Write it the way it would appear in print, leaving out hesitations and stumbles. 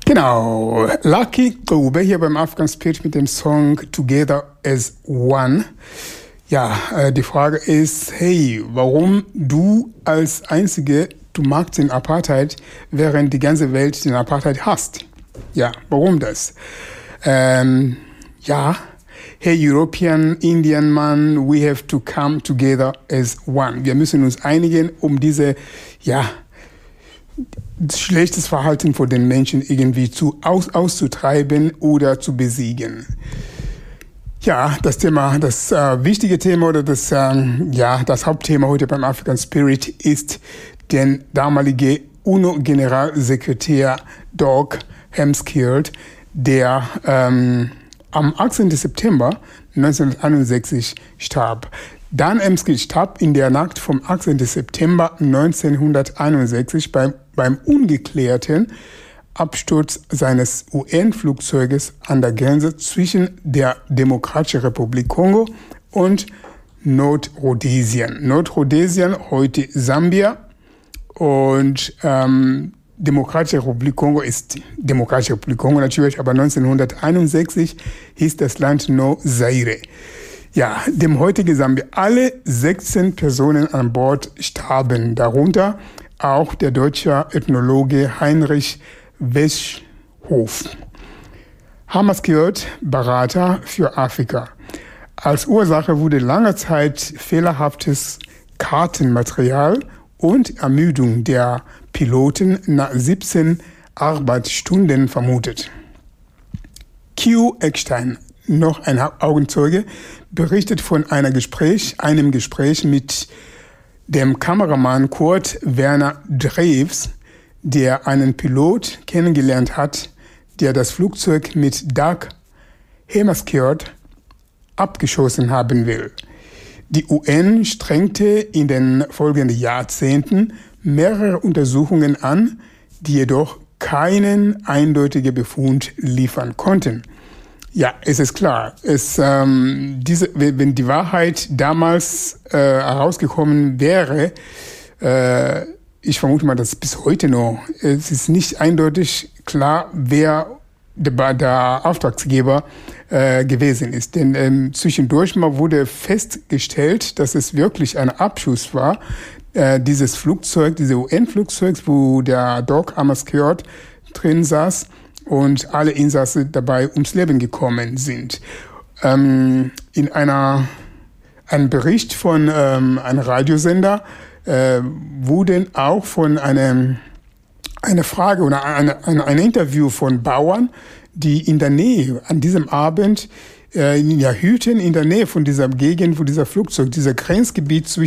Genau, Lucky Dube hier beim African Spirit mit dem Song Together as One. Ja, die Frage ist, hey, warum du als Einzige, du magst den Apartheid, während die ganze Welt den Apartheid hasst? Ja, warum das? Ja, hey European, Indian man, we have to come together as one. Wir müssen uns einigen, um diese, schlechtes Verhalten von den Menschen irgendwie auszutreiben oder zu besiegen. Ja, das Thema, das wichtige Thema oder das Hauptthema heute beim African Spirit ist der damalige UNO-Generalsekretär Dag Hammarskjöld, der am 18. September 1961 starb. Dan Hammarskjöld starb in der Nacht vom 18. September 1961 beim ungeklärten Absturz seines UN-Flugzeuges an der Grenze zwischen der Demokratischen Republik Kongo und Nordrhodesien. Nordrhodesien, heute Sambia, und Demokratische Republik Kongo ist Demokratische Republik Kongo natürlich, aber 1961 hieß das Land noch Zaire. Ja, dem heutigen Sambia. Alle 16 Personen an Bord starben, darunter auch der deutsche Ethnologe Heinrich Weschhoff. Hammarskjöld, Berater für Afrika. Als Ursache wurde lange Zeit fehlerhaftes Kartenmaterial und Ermüdung der Piloten nach 17 Arbeitsstunden vermutet. Q. Eckstein, noch ein Augenzeuge, berichtet von einem Gespräch mit dem Kameramann Kurt Werner Drews, der einen Pilot kennengelernt hat, der das Flugzeug mit Dag Hammarskjöld abgeschossen haben will. Die UN strengte in den folgenden Jahrzehnten mehrere Untersuchungen an, die jedoch keinen eindeutigen Befund liefern konnten. Ja, es ist klar, wenn die Wahrheit damals herausgekommen wäre, ich vermute mal, dass bis heute noch, es ist nicht eindeutig klar, wer der Auftraggeber gewesen ist. Denn zwischendurch mal wurde festgestellt, dass es wirklich ein Abschuss war, dieses Flugzeug, dieses UN-Flugzeug, wo der Dag Hammarskjöld drin saß und alle Insassen dabei ums Leben gekommen sind. In einem Bericht von einem Radiosender wurden auch von eine Frage oder ein Interview von Bauern, die in der Nähe an diesem Abend hüten in der Nähe von dieser Gegend, wo dieser Flugzeug, dieser Grenzgebiet zwischen